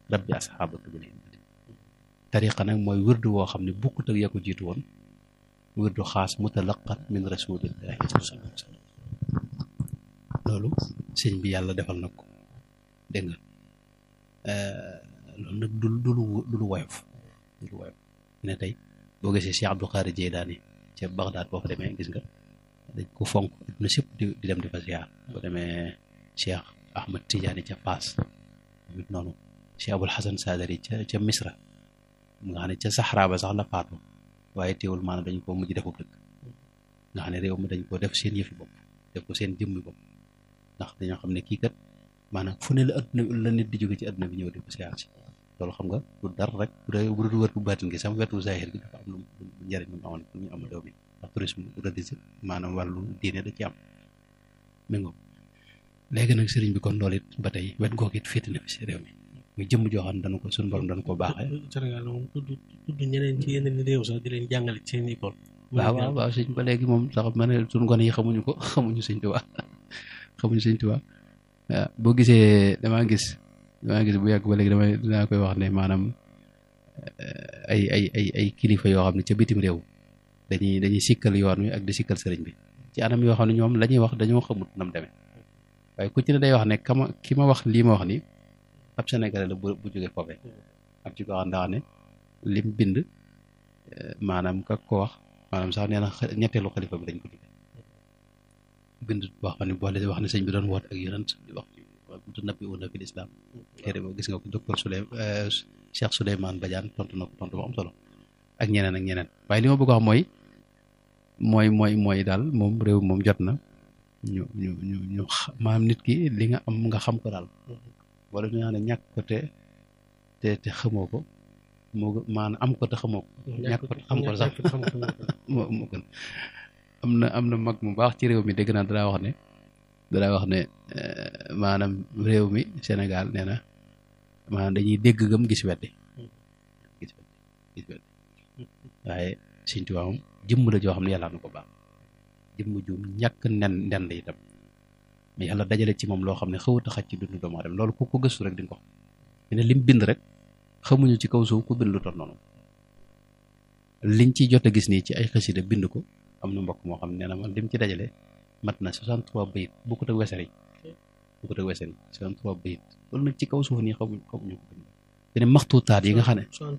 rabbi asxaabaka bil himmati tariqa nag mooy wërdu woo xam ne bukkut ak ya ko jiitu woon wërdu xaas mutalaqat min rasulillahi sallallahu alayhi wa sallam loolu sëñ bi yàlla defal na ko dégg nga loolu nag du lu woyof ne tey boo gisee Cheikh Abdou Khadre Jeylaani ca Bagdad boo fa demee gis nga dañ ko fonk adduna sëpp di dem di fa ziar boo demee Cheikh Ahmad Tidiane ca Faas mit noonu Cheikh Abul Hasan Sadari ca Misra nga xam ne ca Sahara ba sax la faatu waaye teewul maanaam dañ ko mujj defub dëkk nga xam ne réew mi dañ ko def seen yëfi bopp def ko seen jëmmi bopp ndax dañoo xam ne kii kat maanaam fu ne la adduna la nit di jóge ci adduna bi ñëw di ko siyaar si loolu xam nga du dara rek bu dul wetu baatin gi sama wetu zahir gi dafa am lu njëriñ lu mu amoon pour ñu am réew mi ndax tourisme religieux maanaam wàllu diine da ci am mi ngo léegi nag sëriñ bi kon loolu it ba tey wet googu it féete na fi si réew mi muy jëmm joo xam ne dana ko suñu borom dana ko baaxee. Sénégal moom tudd ñeneen ci yeneen réew sax di leen jàngale ci seen école. waaw sëñ ba léegi moom sax ma ne suñu gone yi xamuñu ko xamuñu sëñ Tuubaa xamuñu sëñ Tuubaa waaw boo gisee damaa gis bu yàgg ba léegi dinaa koy wax ne maanaam ay kilifa yoo xam ne ca bitim réew dañuy sikkal yoon wi ak di sikkal sëriñ bi ci anam yoo xam ne ñoom la ñuy wax dañoo xamut nam demee waaye ku ci ne day wax ne ki ma wax lii ma wax ni ab Sénégalais la bu jógee foofee ab ci ko xam ne lim bind maanaam ka ko wax maanaam sax nee na ñetteelu xalifa bi dañ ko tudde bind boo xam ne boole wax ne sëñ bi doon woot ak yonent di wax mutanabbi'uuna fil islam téere boo gis nga ko docteur Cheikh Souleymane Badiane tontu na ko tontu bu am solo ak ñeneen waaye li ma bëgg a wax mooy daal moom réew moom jot na ñu maanaam nit ki li nga am nga xam ko daal wala ñu ne ñàkk ko te xamoo ko moo maanaam am ko te xamoo ko ñàkk ko te xam ko sax moo gën am na mag mu baax ci réew mi dégg naa danaa wax ne maanaam réew mi Sénégal nee na maanaam dañuy dégg gëm gis weddi waaye Sëñ Tuubaa moom jëmm la joo xam ne yàlla na ko baax jëmm ju ñàkk nen la itam mais yàlla dajale ci moom loo xam ne xawut a xaj ci dundu doomu aadama loolu ku ko gëstu rek di nga ko xam ne lim bind rek xamuñu ci kaw suuf ku bind lu toll noonu liñ ci jot a gis nii ci ay xasida bind ko am na mbokk moo xam ne nee na man lim ci dajale mat na 63 bayit bu ko teg weser yi 63 bayit loolu nag ci kaw suuf nii xamuñu ko bind te maxtuutaat yi nga xam ne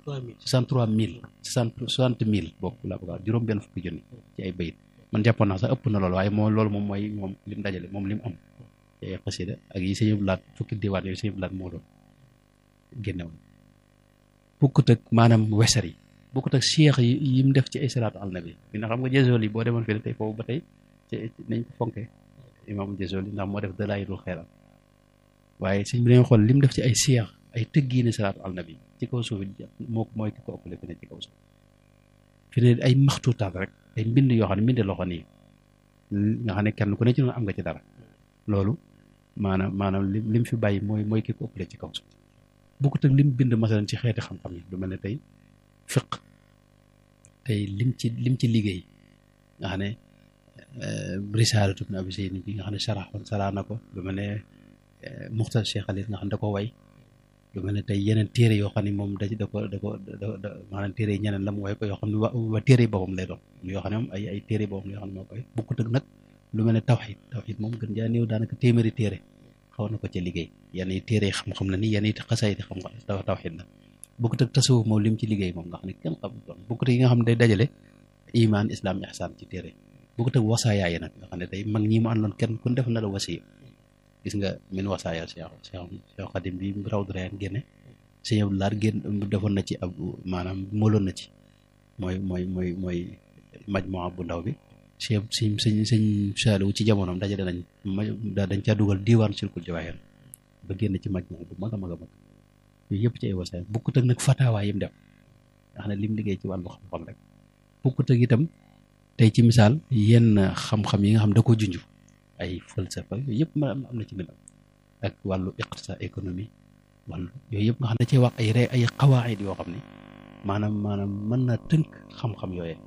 60 000 bokk laa bëgg a juróom benn fukki junni ci ay bayit man jàppoon naa sax ëpp na loolu waaye loolu moom mooy moom lim dajale moom lim am ci ay xasida ak yi Sëñ Abdu Lahat fukki diwaan yooyu Sëñ Abdu Lahat moo doon génnewoon bukkut ak maanaam weser yi bukkut ak cheikh yi mu def ci ay salaatu al nabi bi nga xam nga Jazoli yi boo demoon fii tey foofu ba tey nañ ko fonke imaamu Jazoli ndax moo def dalaayilul xayraat waaye sëñ bi dañoo xool li mu def ci ay cheikh ay tëggiine salaatu al nabi ci kaw suuf mooy ki ko ëppale fi ne ci kaw suuf fi ne ay maxtuutaat rek ay mbind yoo xam ne mbind loxo nii nga xam ne kenn ku ne ci noonu am nga ci dara loolu maanaam lim fi bàyyi mooy ki ko ëppale ci kaw suuf bokkut ak lim bind masalan ci xeeti xam-xam yi lu mel ne tey fiq tey lim ci liggéey nga xam ne risaalatu ibn Abi Zayd bi nga xam ne saraa na ko lu mel ne Muxtasar Cheikh Khalil nga xam ne da ko way lu mel ne tey yeneen téere yoo xam ne moom da ko maanaam téere yi ñeneen la mu way ko yoo xam ne wa téere yi boppam lay doon yoo xam ne moom ay téere boppam yoo xam ne moo koy bokkut ak nag lu mel ne tawxiid moom gën jaa néew daanaka téeméeri téere xaw na ko ca liggéey yenn yi téere xam-xam la ni yenn yi xasaayid xam-xam tawxiid la bokkut ak tasawuf moom lim ci liggéey moom nga xam ne kenn xamul doon bokkut ak yi nga xam ne day dajale iman islam ihsan ci téere bokkut ak wasaaya yi nag nga xam ne tey mag ñi mu àndoon kenn ku def na la wasiya gis nga min wasaaya Cheikh Xadim bi Rawdu Rayaan génne Sëñ Abdu Lahat defoon na ci ab maanaam moloon na ci mooy majmuwa bu ndaw bi sëñ Saaliw ci jamonoom dajale nañ dañ caa dugal diiwaan Silkul Jawaahir ba génn ci majmuwa bu mag a mag yooyu yëpp ci ay wasaaya bokkut ak nag fatawaa yim def nga xam ne lim liggéey ci wàllu xam-xam rek bokkut ak itam tey ci misaal yenn xam-xam yi nga xam da ko junj ay falsafa yooyu yëpp am na ci mbindam ak wàllu iqtisaad économie wàllu yooyu yëpp nga xam ne da cee wax ay qawaid yoo xam ne maanaam mën na tënk xam-xam yooyee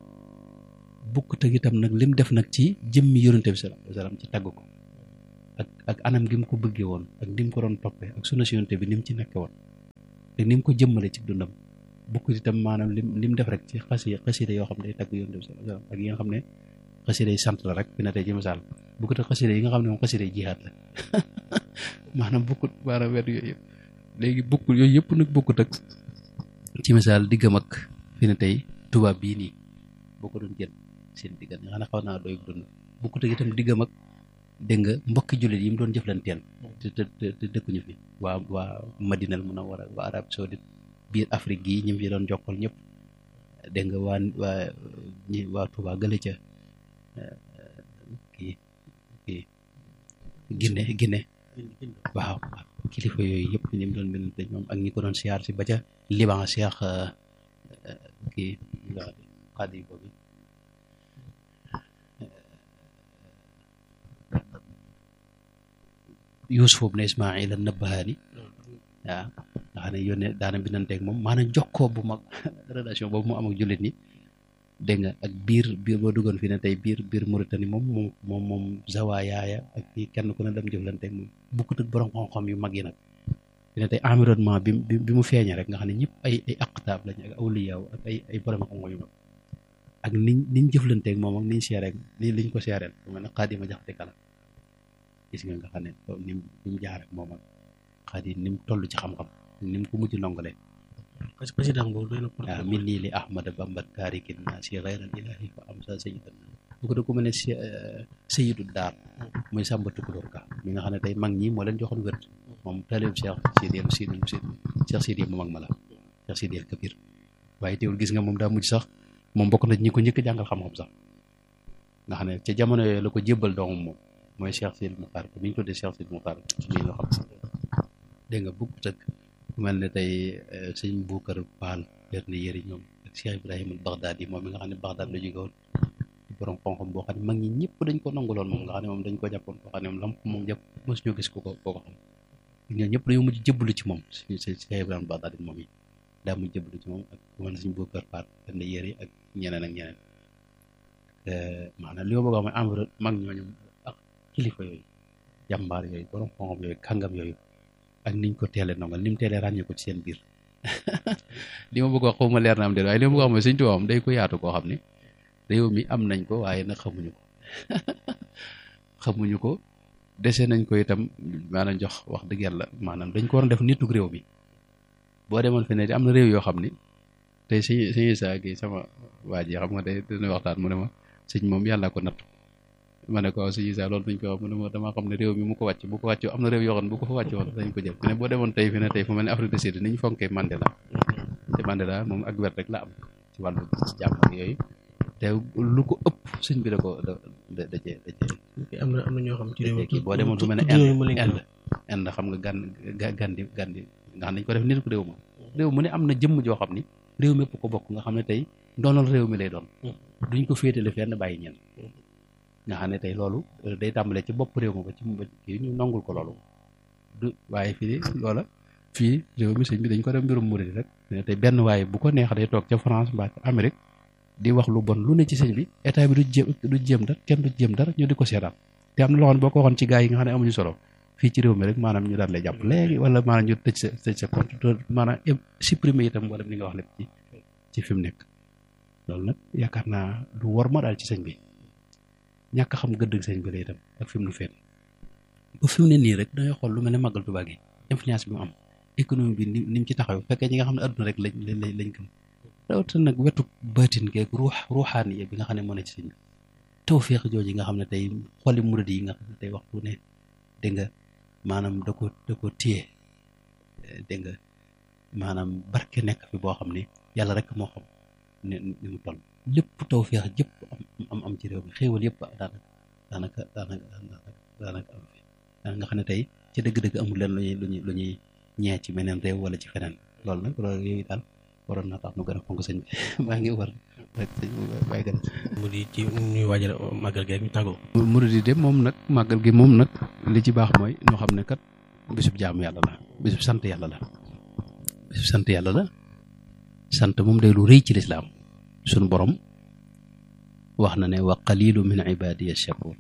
bokkut ak itam nag lim def nag ci jëmmi yonente bi sallallahu alayhi wasallam ci tagg ko ak anam gi mu ko bëggee woon ak ni mu ko doon toppee ak sunna si yonente bi ni mu ci nekke woon te ni mu ko jëmmale ci dundam bokkut itam maanaam lim def rek ci xasida yoo xam ne day tagg Yonent bi sallallahu alayhi wasallam ak yi nga xam ne xasida yi sant la rek fi na tey ci misaal bokkut ak xasida yi nga xam ne moom xasida yi jihaad la maanaam bokkut maanaam wet yooyu yëpp léegi bokkut yooyu yëpp nag bokkut ak ci misaal diggam ak fi na tey tubaab bii nii boo ko doon jël seen diggan nga xam ne xaw naa doy dund bokkut ak itam diggam ak dégg nga mbokki jullit yi mu doon jëflanteel te dëkkuñu fi waa Madinal Munawwara waa Arabie Saoudite biir Afrique gii ñi fi doon jokkal ñëpp dégg nga waa Touba gële ca kii Guinée waaw kilifa yooyu yëpp ñi mu doon bindante ñoom ak ñi ko doon siyaar si ba ca Liban Cheikh kii xaadi boobu Yuusuf ibn Ismaayil an-Nabhaani waaw nga xam ne yónnee daana bindanteeg moom maanaam jokkoo bu mag relation boobu mu am ak jullit ñi dégg nga ak biir boo duggoon fi ne tey biir Mauritanie moom zawaaya ak kii kenn ku ne dem jëflanteeg moom bukkut ak borom xam-xam yu mag yi nag fi ne tey environnement bi mu feeñee rek nga xam ne ñëpp ay aqtaab lañ ak awliyaaw ak ay borom xam-xam yu mag ak niñ jëflanteeg moom ak niñ seeree liñ ko seereel lu mel ne Xaadima Jaxate Kala gis nga xam ne ni mu jaar ak moom ak Xaadim ni mu toll ci xam-xam ni mu ko mujj ndongalee xasidaam boobu doy na waaw min nii li Ahmada Bambat kaarikin naa si xayral ilaahi fa am sa sayyidan bu ko de ku mel ne sayyidu daar muy Sàmba Tukulóor Ka mi nga xam ne tey mag ñi moo leen joxoon wér moom taalibe Cheikh Sidi mu mag ma la Cheikh Sidi El Kabir waaye teewul gis nga moom daa mujj sax moom bokk na ñi ko njëkk jàngal xam-xam sax nga xam ne ca jamono yooyu la ko jébbal doomam moom mooy Cheikh Sidi Muxtaar bi ñu tuddee Cheikh Sidi Muxtaar suñu nga xam dégg nga bugg tëg ku mel ne tey sëñ Buukar Paal leer na yëri ñoom ak Cheikh Ibrahima al-Baghdadi moom mi nga xam ne Baghdad la jóge woon borom xam-xam boo xam ne mag ñi ñëpp dañ ko nanguloon moom nga xam ne moom dañ ko jàppoon koo xam ne moom lam moom jàpp mosuñoo gis ko xam ñoo ñëpp dañoo mujj jëbbalu ci moom Cheikh Ibrahima al-Baghdadi moom yi daa mujj jëbbalu ci moom ak ku mel ne sëñ Buukar Paal leer na yëri ak ñeneen ak ñeneen maanaam li ma bëgg a wax mooy environ mag ñooñu ak kilifa yooyu jàmbaar yooyu borom xam-xam yooyu kàngam yooyu ak niñ ko teelee nongal ni mu teelee ràññee ko ci seen biir li ma bëgg a wax xaw ma leer na am déet waaye li ma bëgg a wax mooy Sëñ Tuubaa am day ko yaatu koo xam ne réew mi am nañ ko waaye nag xamuñu ko dese nañ ko itam maanaam jox wax dëgg yàlla maanaam dañ ko war a def nitug réew mi boo demoon fi ne am na réew yoo xam ni tey sëñ Isaa gi sama waa ji xam nga day dina waxtaan mu ne ma sëñ moom yàlla ko natt ma ne ko waaw sëñ Isaa loolu dañ ko wax mu ne ma damaa xam ne réew mi mu ko wàcc bu ko wàcc am na réew yoo xam ne bu ko fa wàcc woon dañ ko jël fi ne boo demoon tey fi ne tey fu mel ne Afrique du Sud ni ñu fonkee Mandela te Mandela moom ak wér rek la am ci wàllu jàmm ak yooyu te lu ko ëpp sëñ bi da cee am na ñoo xam ci réew mi boo demoon fu mel ne Inde xam nga gandi nga xam nañ ko def nit ko réew ma réew mu ne am na jëmm joo xam ni réew mépp ko bokk nga xam ne tey doonal réew mi lay doon duñ ko féetale fenn bàyyi ñenn nga xam ne tey loolu day tàmbalee ci bopp réew ma ba ci kii ñu nangul ko loolu du waaye fii loola fii réew mi sëñ bi dañ ko def mbirum murid rek tey benn waaye bu ko neex day toog ca France mbaa ca Amérique di wax lu bon lu ne ci sëñ bi état bi du jéem dara kenn du jéem dara ñu di ko seetaan te am na loo xam ne boo ko waxoon ci gaa yi nga xam ne amuñu solo fii ci réew mi rek maanaam ñu daan lay jàpp léegi wala maanaam ñu tëj sa compte maanaam supprimer itam wala li nga wax lépp ci fi mu nekk loolu nag yaakaar naa du war ma daal ci sëñ bi ñàkk xam gëdd sëñ bi la itam ak fi mu nu feet ba fi mu ne nii rek dangay xool lu mel ne màggal Tuubaa gi influence bi mu am économie bi ni mu ci taxaw fekkee ñi nga xam ne adduna rek lañ gëm rawatina nag wetu baatin geeg ruuxaani bi nga xam ne moo ne ci sëñ bi tawfeex jooju nga xam ne tey xoli murid yi nga xam ne tey waxtu ne dégg nga maanaam da ko téye dégg nga maanaam barke nekk fi boo xam ne yàlla rek moo xam ni mu toll lépp tawfeex jëpp am ci réew mi xéewal yëpp daanaka am fi nga xam ne tey ci dëgg-dëgg amul leen lu ñuy ñee ci meneen réew wala ci feneen loolu nag loolu yooyu daal waroon naa tax nu gën a fonk sëñ bi maa ngi war rek sëñ bàyyi gën mu di ci ñuy waajal màggal gi ak ñu tàggoo murid yi de moom nag màggal gi moom nag li ci baax mooy ñoo xam ne kat bisub jaamu yàlla la bisub sant yàlla la bisub sant yàlla la sant moom day lu rëy ci lislaam suñu borom wax na ne wa qalilu min ibadiya shakur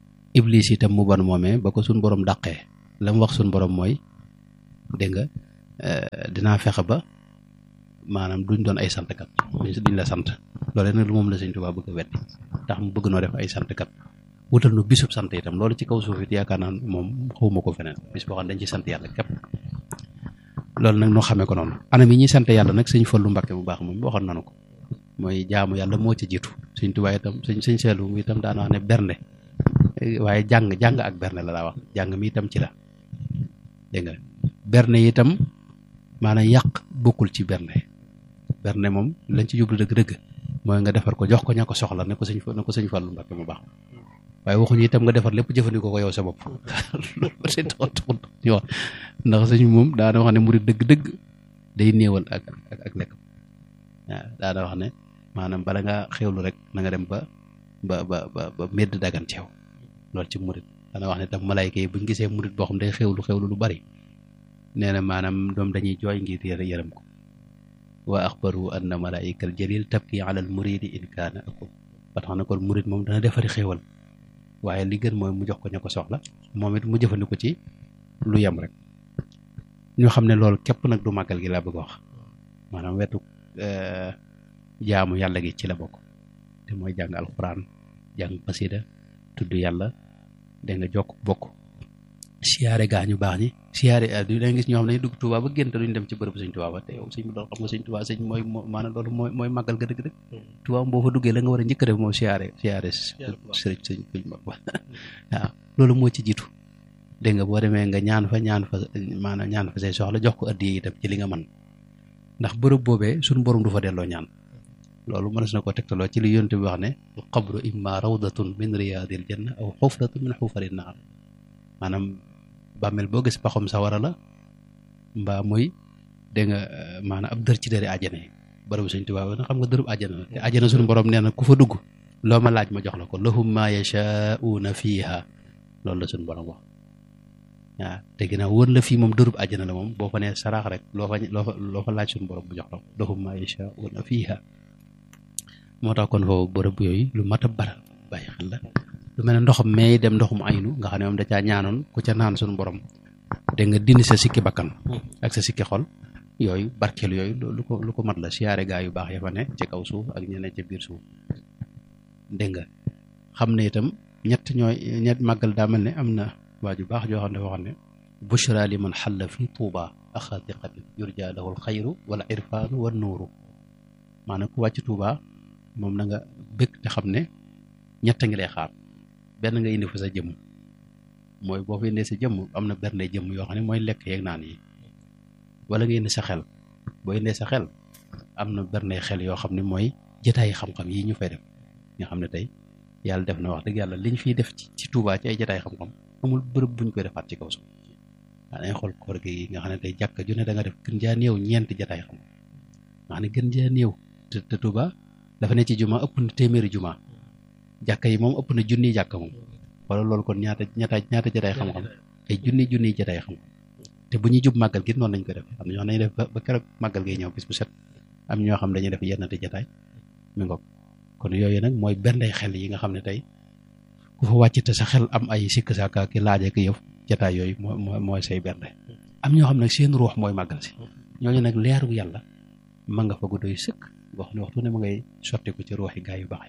iblis itam mu bon moomee ba ko suñu borom dàqee la mu wax suñu borom mooy dégg nga dinaa fexe ba maanaam duñ doon ay santkat duñ la sant loolu nag moom la Sëñ Tuubaa bëgg a wetti tax mu bëgg noo def ay santkat wutal nu bisub sant itam loolu ci kaw suuf it yaakaar naa moom xawma ko feneen bis boo xam ne dañ ci sant yàlla képp loolu nag noo xamee ko noonu anam yi ñuy sant yàlla nag Sëñ Fallu Mbàkke bu baax moom waxoon nanu ko mooy jaamu yàlla moo ci jiitu Sëñ Tuubaa itam sëñ Seelu mi itam daan wax ne bernde waaye jàng ak bernde la daa wax jàng mi itam ci la dégg nga bernde itam maanaam yàq bokkul ci bernde moom lañ ci jublu dëgg-dëgg mooy nga defar ko jox ko ña ko soxla ne ko Sëñ Fallu Mbàkke mu baax waaye waxuñu itam nga defar lépp jëfandikoo ko yow sa bopp loolu ba seen taxut ñu wax ndax sëñ moom daana wax ne murid dëgg-dëgg day néewal ak lekk waaw daana wax ne maanaam bala nga xewlu rek na nga dem ba medd dagan ci yow loolu ci murid daana wax ne tam malayka yi buñ gisee murid boo xam day xewlu lu bari nee na maanaam doom dañuy jooy ngir yërëm ko wa axbaru anna malaikal jalil tabki ala al muridi in kaana akul ba tax na kon murid moom dana defari xéewal waaye li gën mooy mu jox ko ña ko soxla moom it mu jëfandiku ci lu yem rek ñoo xam ne loolu képp nag du màggal gi laa bëgg a wax maanaam wetu jaamu yàlla gi ci la bokk te mooy jàng alxuraan jàng xasida tudd yàlla da nga jokk bokk siyaare gaa ñu baax ñi siyaare da nga gis ñoo xam ne dañuy dugg Tuubaa ba génn te duñ dem ci bërëb Sëñ Tuubaa ba te yow sëñ bi doon xam nga Sëñ Tuubaa sëñ mooy maanaam loolu mooy màggal ga dëgg-dëgg Tuubaa boo fa duggee la nga war a njëkk a def moom siyaare sëñ waaw loolu moo ci jiitu dégg nga boo demee nga ñaan fa say soxla jox ko addiya itam ci li nga mën ndax bërëb boobee suñu borom du fa delloo ñaan loolu mënees na ko tegtaloo ci li Yonent bi wax ne al qabru imma rawdatun min riyaadil janna aw xufratun min xufarin naar maanaam bàmmeel boo gis paxum sawara la mbaa muy dégg nga maanaam ab dër ci dëri àjjana yi bërëb Sëñ Tuubaa na xam nga dërëb àjjana la te àjjana suñu borom nee na ku fa dugg loo ma laaj ma jox la ko lahum maa yashaa'uuna fiiha loolu la suñu borom wax waaw te ginnaaw wër la fii moom dërëb àjjana la moom boo fa nee saraax rek loo fa laaj suñu borom bu jox la ko lahum maa yashaa'uuna fiiha moo tax kon foofu bërëb yooyu lu mat a baral bàyyi xel la lu mel ne ndoxam may dem ndoxum aynu nga xam ne moom da caa ñaanoon ku ca naan suñu borom da nga dindi sa sikki bakkan ak sa sikki xol yooyu barkeel yooyu lu ko mat la siyaare gaa yu baax ya fa ne ci kaw suuf ak ñeneen ca biir suuf dégg nga xam ne itam ñett màggal daa mel ne am na waa ju baax joo xam ne waxoon ne bushra li man xalla fi tuuba axaatiqatin yurja lahu alxayru wal irfaanu wa nuuru maanaam ku wàcc tuuba moom na nga bëgg te xam ne ñett ngi lay xaar benn nga indi fa sa jëmm mooy boo fa indee sa jëmm am na bernde jëmm yoo xam ne mooy lekk yeeg naan yi wala nga indi sa xel boo indee sa xel am na bernde xel yoo xam ne mooy jataay xam-xam yi ñu fay def nga xam ne tey yàlla def na wax dëgg yàlla liñ fiy def ci Touba ci ay jataay xam-xam amul bërëb buñ koy defaat ci kaw suuf waaw dañuy xool koor gi nga xam ne tey jàkka ju ne da nga def gën jaa néew ñeenti jataay xam-xam nga xam ne gën jaa néew te Touba dafa ne ci juma ëpp na téeméeri juma jàkka yi moom ëpp na junniy jàkka moom wala loolu kon ñaata jataay xam-xam ay junniy jataay xam-xam te bu ñuy jub màggal gi noonu lañ koy def am na ñoo xam ne dañuy def ba keroog màggal gi ñëw bis bu set am ñoo xam dañuy def yennati jataay mi ngoog kon yooyu nag mooy bernday xel yi nga xam ne tey ku fa wàcc te sa xel am ay sikk saaka ki laaje ki yëf jataay yooyu mooy say bernde am ñoo xam nag seen ruux mooy màggal si ñooñu nag leeru yàlla ma nga fa gu doy sëkk wax ne waxtu ne ma ngay sotti ko ci ruuxi gaa yu baax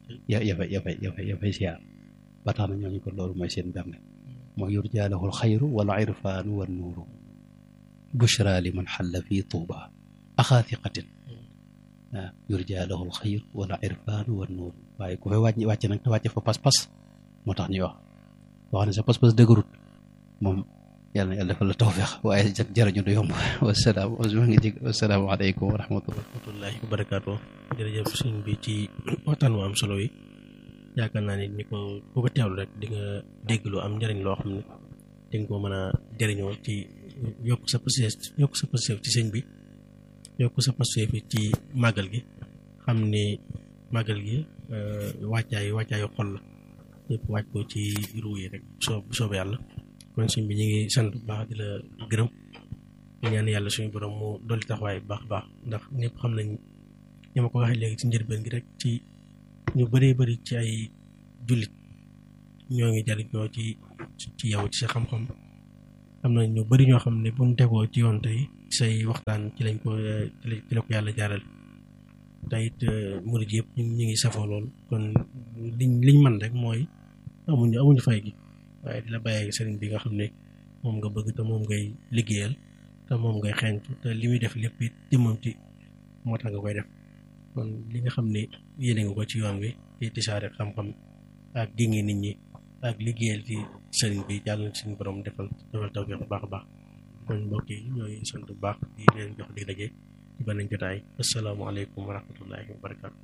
ya fay siyaar ba tax na ñooñu ko loolu mooy seen bernde mooy yurjaa lahul xayru wal irfaanu wan nuuru bushra li man xalla fi tuuba axaatiqatin waaw yurjaa lahul xayru wal irfaanu wan nuuru waaye ku fay wàcc nag te wàcce fa pas-pas moo tax ñuy wax ne sa pas-pas dëgërut moom yàlla na yàlla defal la tawfeex waaye jërëjëf du yomb wassalaamu aleykum wa rahmatullahi wa barakaatu jërëjëf sëñ bi ci waxtaan wu am solo yi yaakaar naa ne ni ko ku ko teewlu rek di nga dégg lu am njëriñ loo xam ne di nga ko mën a jëriñoo ci yokk sa passeef ci sëñ bi yokk sa passeef ci màggal gi xam ne màggal gi wàccaayu xol la ñëpp wàcc ko ci ruu yi rek soob yàlla kon sëñ bi ñu ngi sant bu baax di la gërëm di ñaan yàlla suñu borom mu dolli taxawaay bu baax ndax ñëpp xam nañ ñi ma ko waxee léegi ci njëlbeen gi rek ci ñu bëree bëri ci ay jullit ñoo ngi jariñoo ci yow ci sa xam-xam am na ñu bëri ñoo xam ne bu ñu tegoo ci yoon tey say waxtaan ci lañ ko ci la ko yàlla jaaral te it murid yëpp ñu ngi safoo lool kon liñ man rek mooy amuñu fay gi waaye di la bàyyee sëriñ bi nga xam ne moom nga bëgg te moom ngay liggéeyal te moom ngay xeeñtu te li muy def lépp it jëmmam ci moo tax nga koy def kon li nga xam ne yéene nga ko ci yoon wi ci tisaare xam-xam ak ginge nit ñi ak liggéeyal ci sëriñ bi yàlla na suñu borom defal tawfeex bu baax a baax kon mbokk yi ñooy sant bu baax di leen jox di daje ci beneen jotaay asalaamaaleykum wa rahmatullahi wa barakaatu.